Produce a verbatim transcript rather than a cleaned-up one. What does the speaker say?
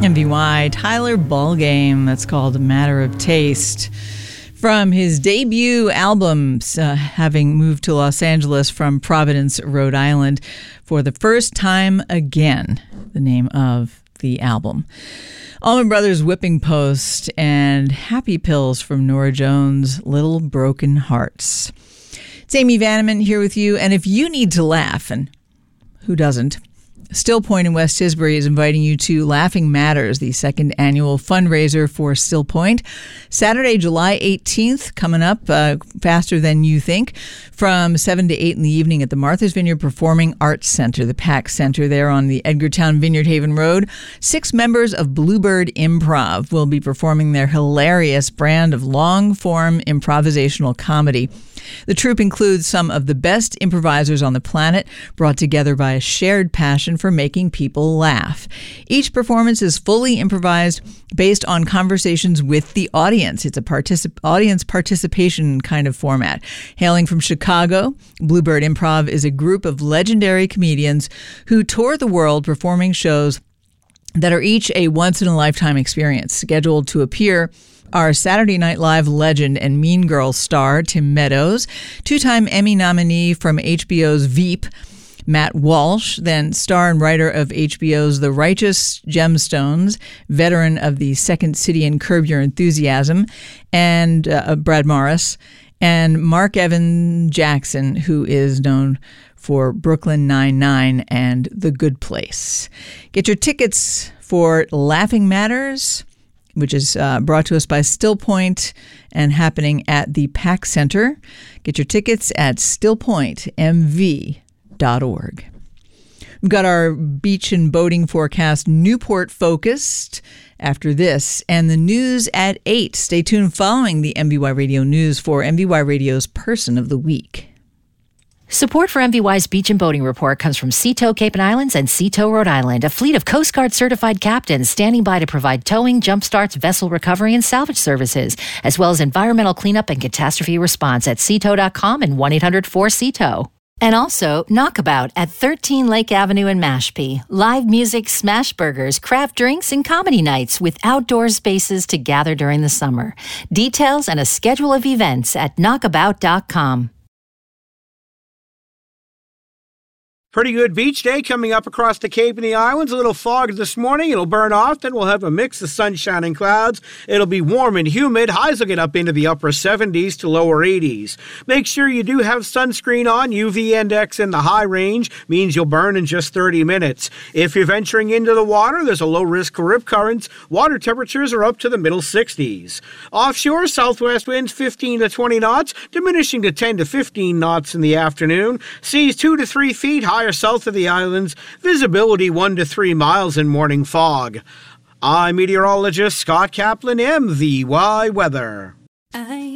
M V Y, Tyler Ballgame. That's called Matter of Taste. From his debut album, uh, having moved to Los Angeles from Providence, Rhode Island, for the first time again, the name of the album. Allman Brothers' Whipping Post and Happy Pills from Norah Jones' Little Broken Hearts. It's Amy Vanneman here with you, and if you need to laugh, and who doesn't, Still Point in West Tisbury is inviting you to Laughing Matters, the second annual fundraiser for Still Point. Saturday, July eighteenth, coming up uh, faster than you think, from seven to eight in the evening at the Martha's Vineyard Performing Arts Center, the PAC Center there on the Edgartown Vineyard Haven Road. Six members of Bluebird Improv will be performing their hilarious brand of long-form improvisational comedy. The troupe includes some of the best improvisers on the planet, brought together by a shared passion for making people laugh. Each performance is fully improvised based on conversations with the audience. It's a particip- audience participation kind of format. Hailing from Chicago, Bluebird Improv is a group of legendary comedians who tour the world performing shows that are each a once-in-a-lifetime experience. Scheduled to appear are Saturday Night Live legend and Mean Girls star Tim Meadows, two-time Emmy nominee from H B O's Veep, Matt Walsh, then star and writer of H B O's The Righteous Gemstones, veteran of the Second City and Curb Your Enthusiasm, and uh, Brad Morris, and Mark Evan Jackson, who is known for Brooklyn Nine-Nine and The Good Place. Get your tickets for Laughing Matters, which is uh, brought to us by Still Point and happening at the PAC Center. Get your tickets at still point m v dot org. We've got our beach and boating forecast Newport focused after this, and the news at eight. Stay tuned following the M V Y Radio News for M V Y Radio's Person of the Week. Support for M V Y's Beach and Boating Report comes from Seatow Cape and Islands and Seatow, Rhode Island, a fleet of Coast Guard certified captains standing by to provide towing, jump starts, vessel recovery, and salvage services, as well as environmental cleanup and catastrophe response at seatow dot com and one eight hundred four seatow. And also, Knockabout at thirteen Lake Avenue in Mashpee. Live music, smash burgers, craft drinks, and comedy nights with outdoor spaces to gather during the summer. Details and a schedule of events at knockabout dot com. Pretty good beach day coming up across the Cape and the Islands. A little fog this morning. It'll burn off. Then we'll have a mix of sunshine and clouds. It'll be warm and humid. Highs will get up into the upper seventies to lower eighties. Make sure you do have sunscreen on. U V index in the high range means you'll burn in just thirty minutes. If you're venturing into the water, there's a low risk for rip currents. Water temperatures are up to the middle sixties. Offshore, southwest winds fifteen to twenty knots, diminishing to ten to fifteen knots in the afternoon. Seas two to three feet high south of the islands, visibility one to three miles in morning fog. I'm meteorologist Scott Kaplan, M V Y Weather.